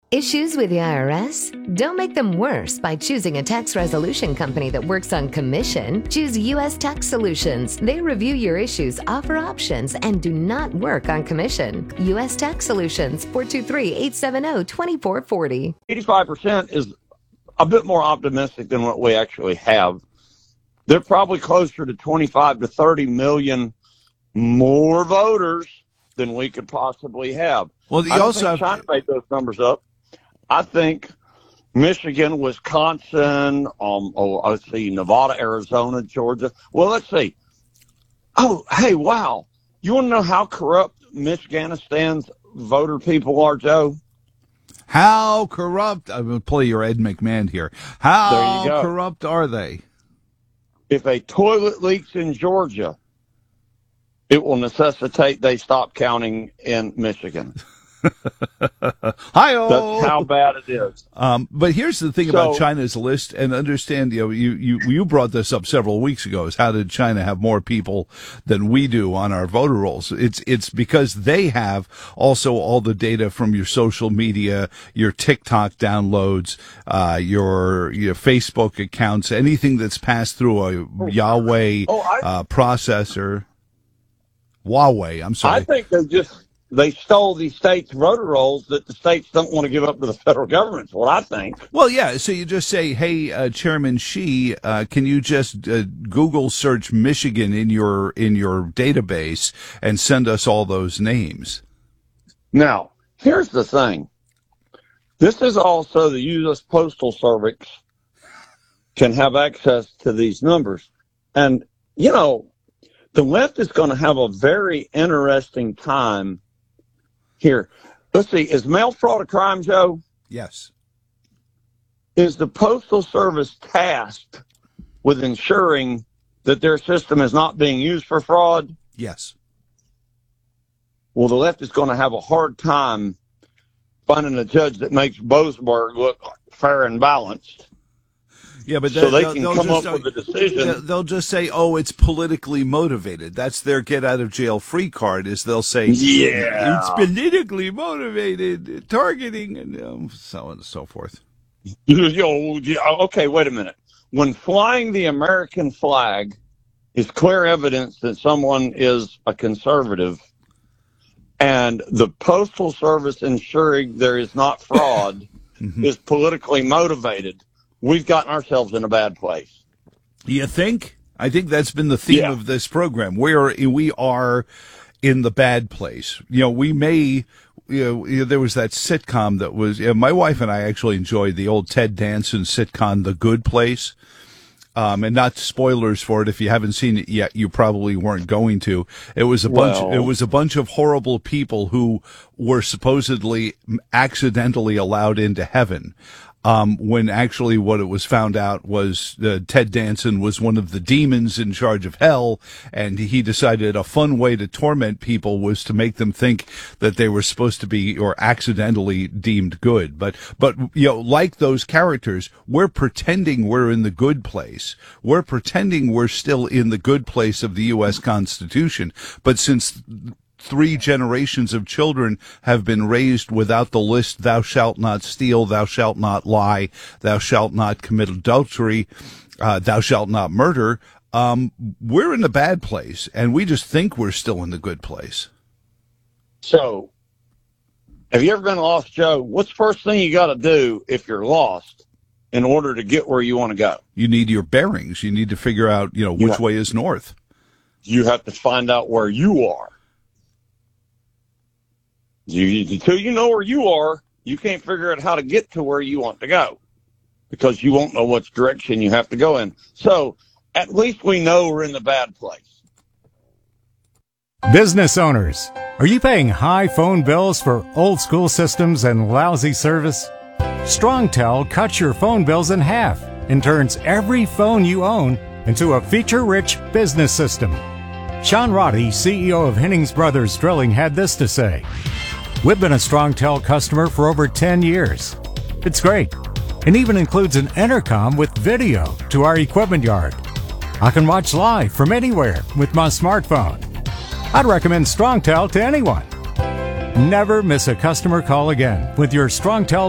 Issues with the IRS? Don't make them worse by choosing a tax resolution company that works on commission. Choose U.S. Tax Solutions. They review your issues, offer options, and do not work on commission. U.S. Tax Solutions, 423-870-2440. 85% is a bit more optimistic than what we actually have. They're probably closer to 25 to 30 million more voters than we could possibly have. Well, you also have China made those numbers up. I think Michigan, Wisconsin, let's see, Nevada, Arizona, Georgia. Well, let's see. Oh, hey, wow. You want to know how corrupt Michiganistan's voter people are, Joe? How corrupt? I will play your Ed McMahon here. How corrupt are they? If a toilet leaks in Georgia, it will necessitate they stop counting in Michigan. Hi-oh. That's how bad it is. But here's the thing about China's list, and understand, you brought this up several weeks ago, is how did China have more people than we do on our voter rolls? It's because they have also all the data from your social media, your TikTok downloads, your Facebook accounts, anything that's passed through a Huawei processor. Huawei, I'm sorry. I think they stole these states' voter rolls that the states don't want to give up to the federal government, is what I think. Well, yeah, so you just say, hey, Chairman Xi, can you just Google search Michigan in your database and send us all those names? Now, here's the thing. This is also the U.S. Postal Service can have access to these numbers. And, the left is going to have a very interesting time here. Let's see. Is mail fraud a crime, Joe? Yes. Is the Postal Service tasked with ensuring that their system is not being used for fraud? Yes. Well, the left is going to have a hard time finding a judge that makes Boasberg look fair and balanced. Yeah, but so they can come up with a decision. They'll just say, "Oh, it's politically motivated." That's their get-out-of-jail-free card. Is they'll say, "Yeah, it's politically motivated, targeting," and so on and so forth. Okay, wait a minute. When flying the American flag is clear evidence that someone is a conservative, and the Postal Service ensuring there is not fraud is politically motivated, we've gotten ourselves in a bad place. You think? I think that's been the theme of this program. We are in the bad place. We may, there was that sitcom that was, my wife and I actually enjoyed the old Ted Danson sitcom, The Good Place. And not spoilers for it. If you haven't seen it yet, you probably weren't going to. It was a bunch of horrible people who were supposedly accidentally allowed into heaven. When actually what it was found out was Ted Danson was one of the demons in charge of hell, and he decided a fun way to torment people was to make them think that they were supposed to be or accidentally deemed good. But like those characters, we're pretending we're in the good place. We're pretending we're still in the good place of the U.S. Constitution. But since 3 generations of children have been raised without the list, thou shalt not steal, thou shalt not lie, thou shalt not commit adultery, thou shalt not murder, we're in a bad place, and we just think we're still in the good place. So, have you ever been lost, Joe? What's the first thing you got to do if you're lost in order to get where you want to go? You need your bearings. You need to figure out, which way is north. You have to find out where you are. Until you know where you are, you can't figure out how to get to where you want to go because you won't know which direction you have to go in. So at least we know we're in the bad place. Business owners, are you paying high phone bills for old school systems and lousy service? StrongTel cuts your phone bills in half and turns every phone you own into a feature-rich business system. Sean Roddy, CEO of Hennings Brothers Drilling, had this to say. We've been a StrongTel customer for over 10 years. It's great. It even includes an intercom with video to our equipment yard. I can watch live from anywhere with my smartphone. I'd recommend StrongTel to anyone. Never miss a customer call again with your StrongTel